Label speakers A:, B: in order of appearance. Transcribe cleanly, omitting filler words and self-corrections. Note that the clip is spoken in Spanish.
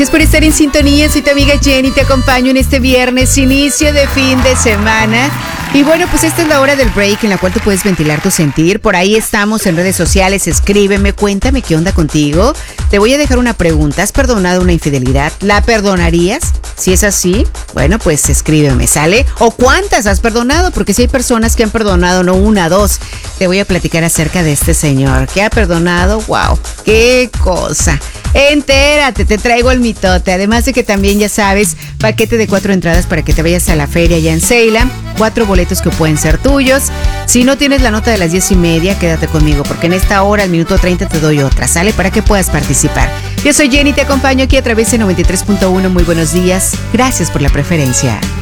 A: Gracias por estar en sintonía, soy tu amiga Jenny, te acompaño en este viernes, inicio de fin de semana. Y bueno, pues esta es la hora del break en la cual tú puedes ventilar tu sentir. Por ahí estamos en redes sociales, escríbeme, cuéntame qué onda contigo. Te voy a dejar una pregunta, ¿has perdonado una infidelidad? ¿La perdonarías? Si es así, bueno, pues escríbeme, ¿sale? ¿O cuántas has perdonado? Porque si hay personas que han perdonado, no una, dos. Te voy a platicar acerca de este señor que ha perdonado, wow, qué cosa. Entérate, te traigo el mitote. Además de que también ya sabes, paquete de 4 entradas para que te vayas a la feria allá en Salem. 4 boletos que pueden ser tuyos. Si no tienes la nota de las 10:30, quédate conmigo, porque en esta hora, al minuto 30, te doy otra, ¿sale? Para que puedas participar. Yo soy Jenny, te acompaño aquí a través de 93.1. Muy buenos días. Gracias por la preferencia.